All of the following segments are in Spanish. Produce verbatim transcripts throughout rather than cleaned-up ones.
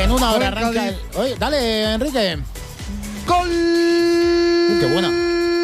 En una hora arranca el... Oye, dale, Enrique. ¡Gol! Uh, ¡Qué buena!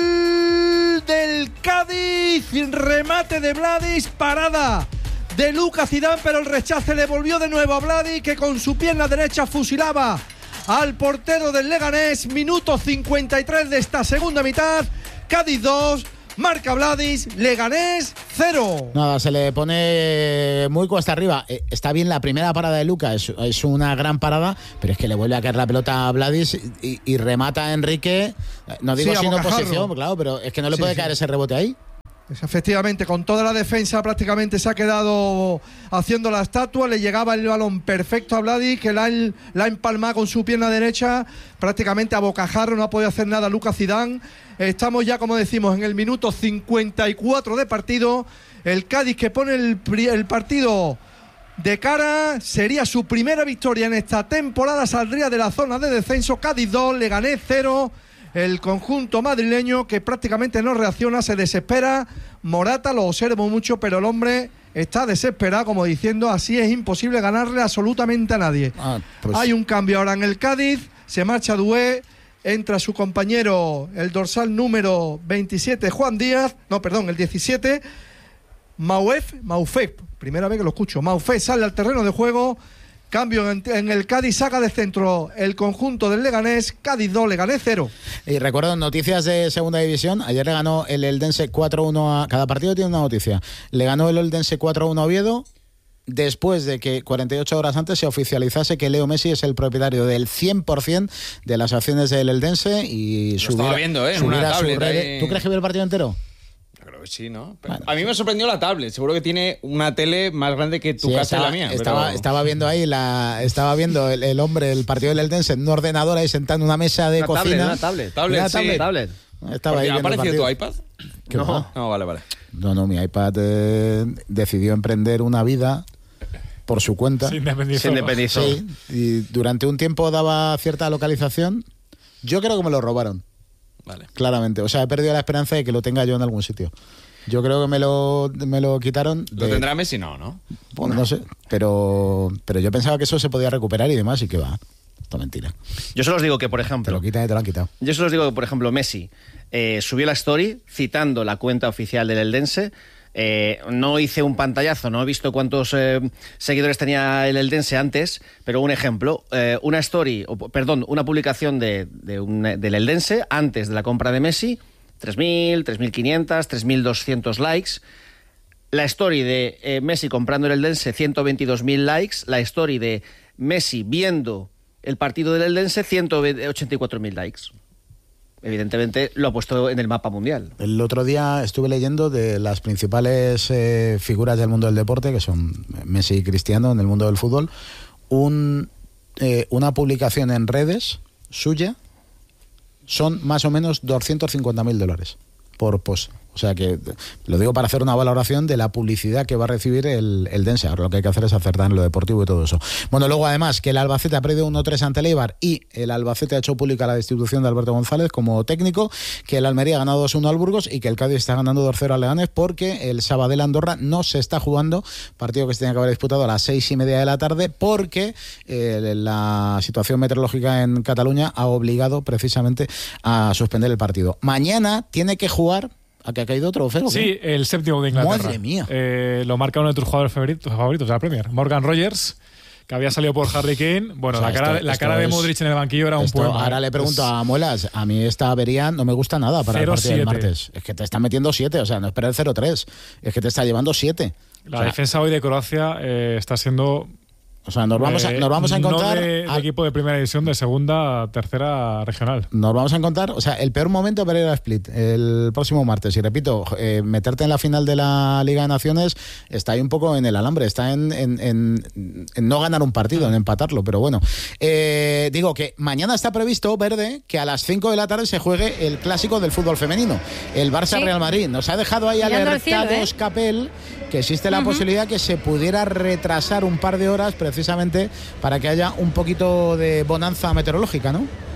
Del Cádiz, remate de Vladic, parada de Lucas Zidane, pero el rechace le volvió de nuevo a Vladic, que con su pierna derecha fusilaba al portero del Leganés. Minuto cincuenta y tres de esta segunda mitad. Cádiz dos, marca Vladic, Leganés cero. Nada, se le pone muy cuesta arriba. Eh, está bien la primera parada de Lucas, es, es una gran parada, pero es que le vuelve a caer la pelota a Vladic y, y remata a Enrique. No digo Sí, sin bocajarro. oposición, claro, pero es que no le Sí, puede sí. caer ese rebote ahí. Pues efectivamente, con toda la defensa prácticamente se ha quedado haciendo la estatua. Le llegaba el balón perfecto a Vladic, que la, la ha empalmado con su pierna derecha prácticamente a bocajarro. No ha podido hacer nada Lucas Zidane. Estamos ya, como decimos, en el minuto cincuenta y cuatro de partido. El Cádiz, que pone el, el partido de cara, sería su primera victoria en esta temporada. Saldría de la zona de descenso. Cádiz dos, Leganés cero. El conjunto madrileño, que prácticamente no reacciona, se desespera. Morata lo observo mucho, pero el hombre está desesperado, como diciendo, así es imposible ganarle absolutamente a nadie. Ah, pues... Hay un cambio ahora en el Cádiz, se marcha Doué, entra su compañero, el dorsal número veintisiete, Juan Díaz, no, perdón, el diecisiete, Maufef, Maufef, primera vez que lo escucho, Maufef sale al terreno de juego. Cambio en, en el Cádiz, saca de centro el conjunto del Leganés. Cádiz dos, Leganés cero. Y recuerdo noticias de segunda división. Ayer le ganó el Eldense cuatro uno a... Cada partido tiene una noticia. Le ganó el Eldense cuatro uno a Oviedo, después de que cuarenta y ocho horas antes se oficializase que Leo Messi es el propietario del cien por ciento de las acciones del Eldense y Lo subiera, estaba viendo, ¿eh? En subiera una su tablet red. ahí. ¿Tú crees que vio el partido entero? Creo que sí, ¿no? Pero Bueno, a mí me sorprendió la tablet. Seguro que tiene una tele más grande que tu Sí, casa estaba, y la mía. Estaba, pero... estaba viendo ahí la, estaba viendo el, el hombre, el partido del Eldense en un ordenador ahí sentado en una mesa de Una tablet, cocina. una tablet. Tablet, Una sí. tablet. Tablet. Estaba ahí ¿Ha viendo el aparecido partido. tu iPad? ¿Qué No. va? No, vale, vale. No, no, mi iPad eh, decidió emprender una vida por su cuenta. Se independizó. Se independizó. Sí, y durante un tiempo daba cierta localización. Yo creo que me lo robaron, Vale. claramente. O sea, he perdido la esperanza de que lo tenga yo en algún sitio. Yo creo que me lo, me lo quitaron. ¿Lo de- tendrá Messi? No, ¿no? Bueno, no sé, pero, pero yo pensaba que eso se podía recuperar y demás, y que va. Esto es mentira. Yo solo os digo que, por Te ejemplo, lo quitan y te lo han quitado. yo solo os digo que, por ejemplo, Messi eh, subió la story citando la cuenta oficial del Eldense. Eh, no hice un pantallazo, no he visto cuántos eh, seguidores tenía el Eldense antes, pero un ejemplo, eh, una story, o, perdón, una publicación de, de un, del Eldense antes de la compra de Messi, tres mil, tres mil quinientos, tres mil doscientos likes. La story de eh, Messi comprando el Eldense, ciento veintidós mil likes. La story de Messi viendo el partido del Eldense, ciento ochenta y cuatro mil likes. Evidentemente lo ha puesto en el mapa mundial. El otro día estuve leyendo de las principales eh, figuras del mundo del deporte, que son Messi y Cristiano en el mundo del fútbol, un, eh, una publicación en redes suya son más o menos doscientos cincuenta mil dólares por post. O sea que lo digo para hacer una valoración de la publicidad que va a recibir el, el Dense. Ahora lo que hay que hacer es acertar en lo deportivo y todo eso. Bueno, luego además que el Albacete ha perdido uno tres ante el Eibar y el Albacete ha hecho pública la destitución de Alberto González como técnico, que el Almería ha ganado dos uno al Burgos y que el Cádiz está ganando dos cero al Leganés porque el Sabadell Andorra no se está jugando, partido que se tenía que haber disputado a las seis y media de la tarde porque eh, la situación meteorológica en Cataluña ha obligado precisamente a suspender el partido. Mañana tiene que jugar. ¿A que ha caído otro feo? Sí, el séptimo de Inglaterra. Madre mía. Eh, lo marca uno de tus jugadores favoritos, favoritos de la Premier, Morgan Rogers, que había salido por Harry Kane. Bueno, O sea, la cara, esto- la esto cara de es- Modric en el banquillo era un Esto, poema. ahora le pregunto Es- a Muelas, a mí esta avería no me gusta nada para el cero partido del siete. martes. Es que te está metiendo siete, o sea, no espera el cero tres, es que te está llevando siete. La o sea, defensa hoy de Croacia eh, está siendo... o sea, nos vamos a, eh, nos vamos a encontrar... No de, de al- equipo de primera división, de segunda, tercera regional. Nos vamos a encontrar, o sea, el peor momento para ir a Split el próximo martes. Y repito, eh, meterte en la final de la Liga de Naciones está ahí un poco en el alambre, está en, en, en, en no ganar un partido, en empatarlo, pero bueno. Eh, digo que mañana está previsto, Verde, que a las cinco de la tarde se juegue el clásico del fútbol femenino, el Barça-Real Madrid. Nos ha dejado ahí Mirando al alertados cielo, ¿eh? Capel, que existe la Ujú. posibilidad que se pudiera retrasar un par de horas precisamente para que haya un poquito de bonanza meteorológica, ¿no?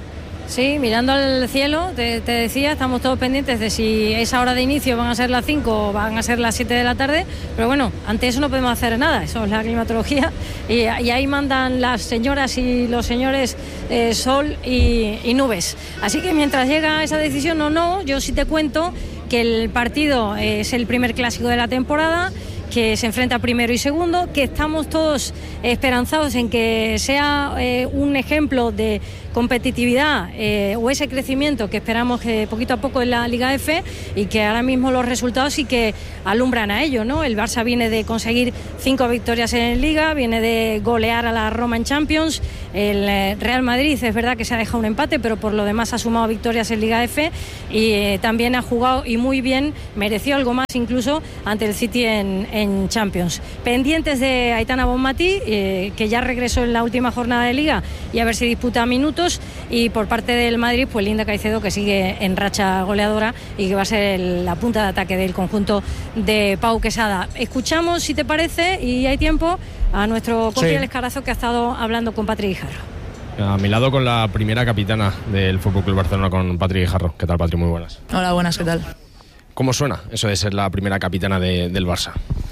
Sí, mirando al cielo, te, te decía, estamos todos pendientes de si esa hora de inicio van a ser las cinco o van a ser las siete de la tarde, pero bueno, ante eso no podemos hacer nada, eso es la climatología, y, y ahí mandan las señoras y los señores eh, sol y, y nubes. Así que mientras llega esa decisión o no, yo sí te cuento que el partido es el primer clásico de la temporada, que se enfrenta primero y segundo, que estamos todos esperanzados en que sea eh, un ejemplo de competitividad eh, o ese crecimiento que esperamos que poquito a poco en la Liga F, y que ahora mismo los resultados sí que alumbran a ello, ¿no? El Barça viene de conseguir cinco victorias en Liga, viene de golear a la Roma en Champions, el Real Madrid es verdad que se ha dejado un empate, pero por lo demás ha sumado victorias en Liga F, y eh, también ha jugado y muy bien, mereció algo más incluso ante el City en, en Champions. Pendientes de Aitana Bonmatí, eh, que ya regresó en la última jornada de Liga, y a ver si disputa minutos. Y por parte del Madrid, pues Linda Caicedo, que sigue en racha goleadora y que va a ser el, la punta de ataque del conjunto de Pau Quesada. Escuchamos, si te parece, y hay tiempo, a nuestro compi sí. Escarazo, que ha estado hablando con Patri Guijarro. A mi lado con la primera capitana del F C Barcelona, con Patri Guijarro. ¿Qué tal, Patri? Muy buenas. Hola, buenas, ¿qué tal? ¿Cómo suena eso de ser la primera capitana de, del Barça?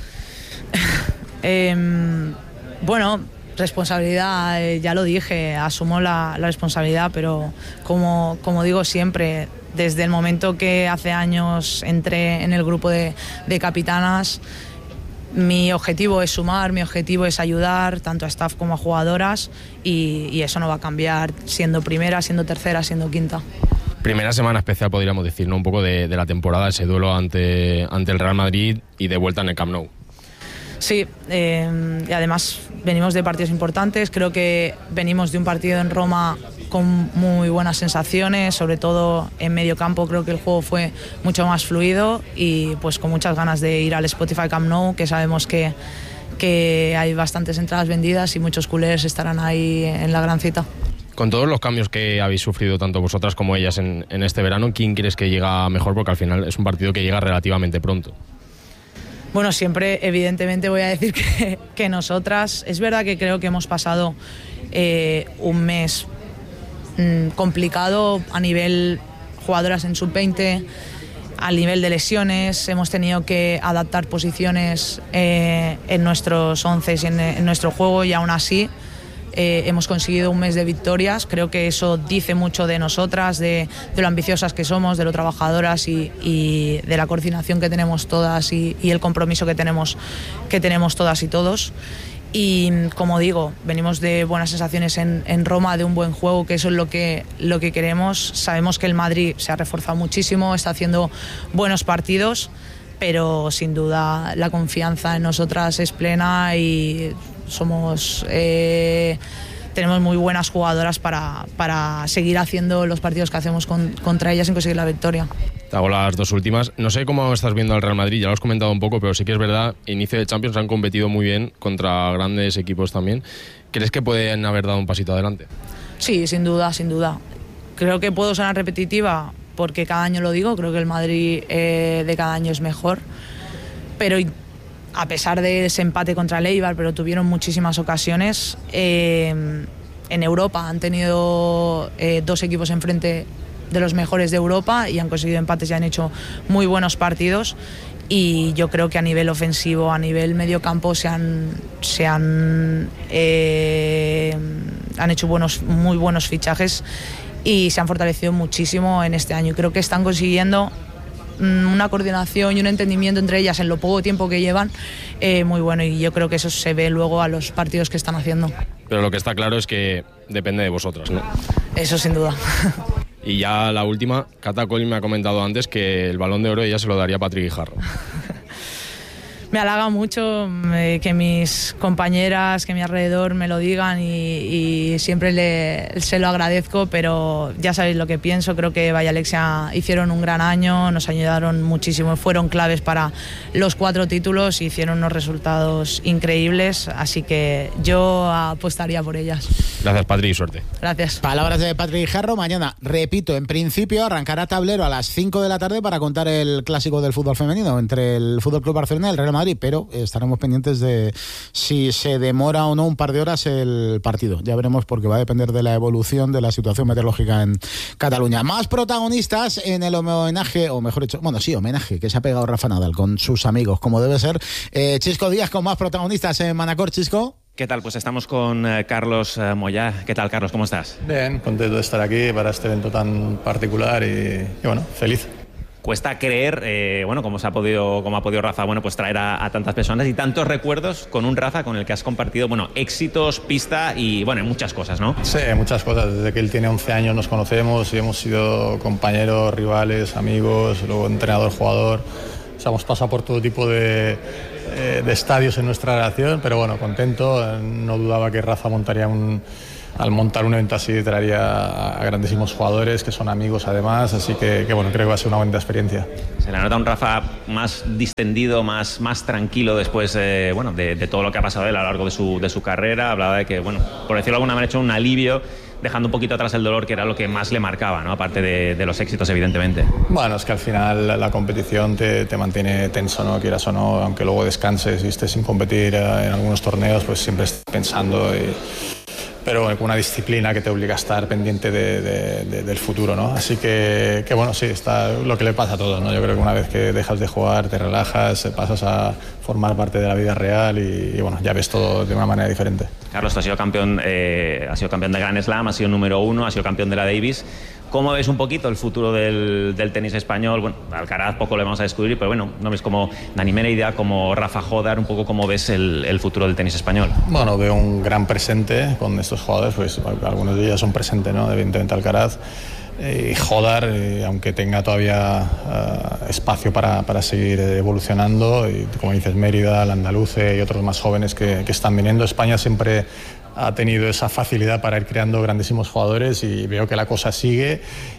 eh, bueno... Responsabilidad, eh, ya lo dije, asumo la, la responsabilidad, pero como, como digo siempre, desde el momento que hace años entré en el grupo de, de capitanas, mi objetivo es sumar, mi objetivo es ayudar tanto a staff como a jugadoras, y, y eso no va a cambiar siendo primera, siendo tercera, siendo quinta. Primera semana especial, podríamos decir, ¿no? Un poco de, de la temporada, ese duelo ante, ante el Real Madrid y de vuelta en el Camp Nou. Sí, eh, y además venimos de partidos importantes, creo que venimos de un partido en Roma con muy buenas sensaciones, sobre todo en medio campo creo que el juego fue mucho más fluido, y pues con muchas ganas de ir al Spotify Camp Nou, que sabemos que, que hay bastantes entradas vendidas y muchos culés estarán ahí en la gran cita. Con todos los cambios que habéis sufrido tanto vosotras como ellas en, en este verano, ¿quién crees que llega mejor? Porque al final es un partido que llega relativamente pronto. Bueno, siempre evidentemente voy a decir que, que nosotras, es verdad que creo que hemos pasado eh, un mes mmm, complicado a nivel jugadoras en sub veinte, a nivel de lesiones, hemos tenido que adaptar posiciones eh, en nuestros once y en, en nuestro juego, y aún así Eh, hemos conseguido un mes de victorias. Creo que eso dice mucho de nosotras, de, de lo ambiciosas que somos, de lo trabajadoras y, y de la coordinación que tenemos todas y, y el compromiso que tenemos, que tenemos todas y todos. Y como digo, venimos de buenas sensaciones en, en Roma, de un buen juego, que eso es lo que, lo que queremos. Sabemos que el Madrid se ha reforzado muchísimo, está haciendo buenos partidos, pero sin duda la confianza en nosotras es plena y somos eh, tenemos muy buenas jugadoras para, para seguir haciendo los partidos que hacemos con, contra ellas y conseguir la victoria. Te hago las dos últimas. No sé cómo estás viendo al Real Madrid, ya lo has comentado un poco, pero sí que es verdad, inicio de Champions han competido muy bien contra grandes equipos también. ¿Crees que pueden haber dado un pasito adelante? Sí, sin duda, sin duda. Creo que puedo sonar repetitiva porque cada año lo digo, creo que el Madrid eh, de cada año es mejor, pero a pesar de ese empate contra el Eibar, pero tuvieron muchísimas ocasiones. Eh, en Europa han tenido eh, dos equipos enfrente de los mejores de Europa y han conseguido empates y han hecho muy buenos partidos. Y yo creo que a nivel ofensivo, a nivel mediocampo, se han, se han, eh, han hecho buenos, muy buenos fichajes y se han fortalecido muchísimo en este año. Creo que están consiguiendo una coordinación y un entendimiento entre ellas en lo poco tiempo que llevan eh, muy bueno, y yo creo que eso se ve luego a los partidos que están haciendo. Pero lo que está claro es que depende de vosotras, ¿no? Eso sin duda. Y ya la última, Cata Collins me ha comentado antes que el Balón de Oro ella se lo daría a Patri Guijarro. Me halaga mucho eh, que mis compañeras, que mi alrededor me lo digan y, y siempre le, se lo agradezco, pero ya sabéis lo que pienso. Creo que Valle Alexia hicieron un gran año, nos ayudaron muchísimo, fueron claves para los cuatro títulos y hicieron unos resultados increíbles, así que yo apostaría por ellas. Gracias, Patri, y suerte. Gracias. Palabras de Patrick Jarro. Mañana, repito, en principio arrancará tablero a las cinco de la tarde para contar el clásico del fútbol femenino entre el Fútbol Club Barcelona y el Real Madrid, pero estaremos pendientes de si se demora o no un par de horas el partido. Ya veremos, porque va a depender de la evolución de la situación meteorológica en Cataluña. Más protagonistas en el homenaje, o mejor dicho, bueno, sí, homenaje que se ha pegado Rafa Nadal con sus amigos, como debe ser. Eh, Chisco Díaz con más protagonistas en Manacor. Chisco. ¿Qué tal? Pues estamos con eh, Carlos eh, Moyá. ¿Qué tal, Carlos? ¿Cómo estás? Bien, contento de estar aquí para este evento tan particular y, y bueno, feliz. Cuesta creer, eh, bueno, cómo se ha podido, cómo ha podido Rafa, bueno, pues traer a, a tantas personas y tantos recuerdos con un Rafa con el que has compartido, bueno, éxitos, pista y, bueno, muchas cosas, ¿no? Sí, muchas cosas. Desde que él tiene once años nos conocemos y hemos sido compañeros, rivales, amigos, luego entrenador, jugador. O sea, hemos pasado por todo tipo de, eh, de estadios en nuestra relación, pero bueno, contento. No dudaba que Rafa montaría un... Al montar un evento así traería a grandísimos jugadores que son amigos además, así que, que bueno, creo que va a ser una bonita experiencia. Se le nota un Rafa más distendido, más, más tranquilo después eh, bueno, de, de todo lo que ha pasado él a lo largo de su, de su carrera. Hablaba de que, bueno, por decirlo de alguna manera, ha hecho un alivio, dejando un poquito atrás el dolor, que era lo que más le marcaba, ¿no? Aparte de, de los éxitos, evidentemente. Bueno, es que al final la, la competición te, te mantiene tenso, ¿no? Quieras o no, aunque luego descanses y estés sin competir en algunos torneos, pues siempre estás pensando y... pero con una disciplina que te obliga a estar pendiente de, de, de, del futuro, ¿no? Así que, que bueno, sí, está lo que le pasa a todos, ¿no? Yo creo que una vez que dejas de jugar, te relajas, pasas a formar parte de la vida real y, y bueno, ya ves todo de una manera diferente. Carlos, tú has sido campeón, eh, has sido campeón de Grand Slam, has sido número uno, has sido campeón de la Davis. ¿Cómo ves un poquito el futuro del, del tenis español? Bueno, Alcaraz poco le vamos a descubrir, pero bueno, no ves como Dani Mérida, como Rafa Jodar, un poco cómo ves el, el futuro del tenis español. Bueno, veo un gran presente con estos jugadores, pues algunos de ellos son presentes, ¿no? Evidentemente Alcaraz y Jodar, eh, aunque tenga todavía uh, espacio para, para seguir evolucionando, y como dices, Mérida, el andaluce y otros más jóvenes que, que están viniendo. España siempre ha tenido esa facilidad para ir creando grandísimos jugadores y veo que la cosa sigue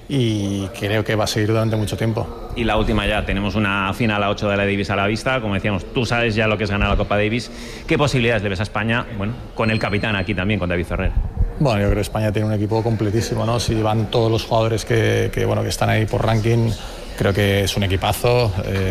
y creo que va a seguir durante mucho tiempo. Y la última ya, tenemos una final a ocho de la Davis a la vista, como decíamos, tú sabes ya lo que es ganar la Copa Davis. ¿Qué posibilidades le ves a España? Bueno, con el capitán aquí también, con David Ferrer. Bueno, yo creo que España tiene un equipo completísimo, ¿no? Si van todos los jugadores que, que, bueno, que están ahí por ranking, creo que es un equipazo.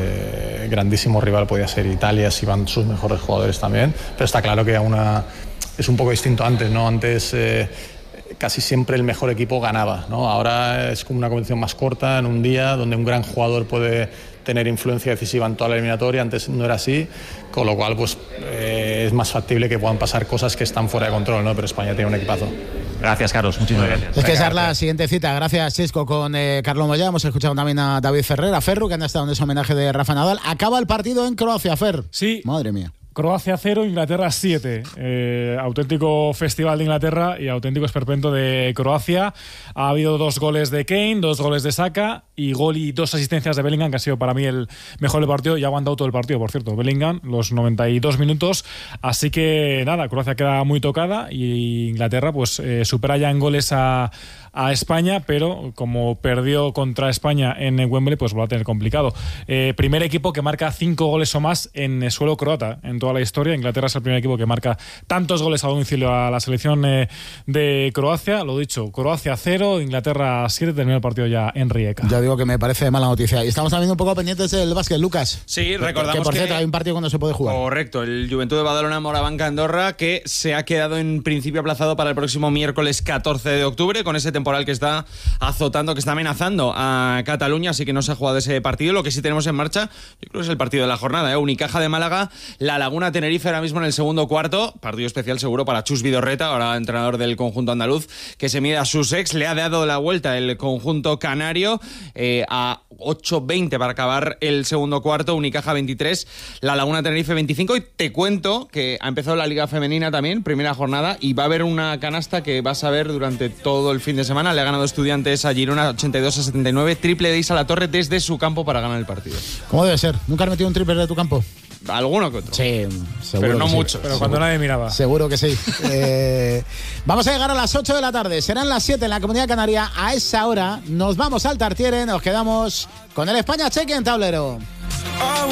Eh, grandísimo rival podía ser Italia si van sus mejores jugadores también, pero está claro que a una... es un poco distinto antes, ¿no? Antes eh, casi siempre el mejor equipo ganaba, ¿no? Ahora es como una competición más corta en un día donde un gran jugador puede tener influencia decisiva en toda la eliminatoria. Antes no era así, con lo cual pues eh, es más factible que puedan pasar cosas que están fuera de control, ¿no? Pero España tiene un equipazo. Gracias, Carlos. Muchísimas gracias. Es que esa es la siguiente cita. Gracias, Chisco, con eh, Carlos Moyá. Hemos escuchado también a David Ferrer, a Ferru, que han estado en ese homenaje de Rafa Nadal. Acaba el partido en Croacia, Fer. Sí. Madre mía. Croacia cero, Inglaterra siete. Eh, auténtico festival de Inglaterra y auténtico esperpento de Croacia. Ha habido dos goles de Kane, dos goles de Saka y gol y dos asistencias de Bellingham, que ha sido para mí el mejor del partido y ha aguantado todo el partido, por cierto. Bellingham, los noventa y dos minutos. Así que nada, Croacia queda muy tocada y Inglaterra pues eh, supera ya en goles a, a España, pero como perdió contra España en Wembley, pues va a tener complicado. Eh, primer equipo que marca cinco goles o más en suelo croata en toda la historia. Inglaterra es el primer equipo que marca tantos goles a domicilio a la selección eh, de Croacia. Lo dicho, Croacia cero, Inglaterra siete, terminó el partido ya en Rijeka. Ya digo que me parece mala noticia. Y estamos también un poco pendientes del básquet, Lucas. Sí, recordamos que, por que, cierto, hay un partido cuando se puede jugar. Correcto, el Juventud de Badalona Morabanca Andorra, que se ha quedado en principio aplazado para el próximo miércoles catorce de octubre, con ese temporal que está azotando, que está amenazando a Cataluña, así que no se ha jugado ese partido. Lo que sí tenemos en marcha, yo creo que es el partido de la jornada, ¿eh? Unicaja de Málaga, La Laguna Tenerife ahora mismo en el segundo cuarto, partido especial seguro para Chus Vidorreta, ahora entrenador del conjunto andaluz, que se mide a sus ex. Le ha dado la vuelta el conjunto canario eh, a ocho veinte para acabar el segundo cuarto. Unicaja veintitrés, La Laguna Tenerife veinticinco. Y te cuento que ha empezado la Liga Femenina también, primera jornada, y va a haber una canasta que vas a ver durante todo el fin de semana. Le ha ganado Estudiantes a Girona ochenta y dos a setenta y nueve, triple de Isa La Torre desde su campo para ganar el partido. ¿Cómo debe ser? ¿Nunca has metido un triple de tu campo? Alguno que otro. Sí, seguro. Pero no sí. mucho. Pero cuando nadie miraba. Seguro que sí. eh, vamos a llegar a las ocho de la tarde. Serán las siete en la Comunidad Canaria. A esa hora nos vamos al Tartiere. Nos quedamos con el España-Chequia en tablero.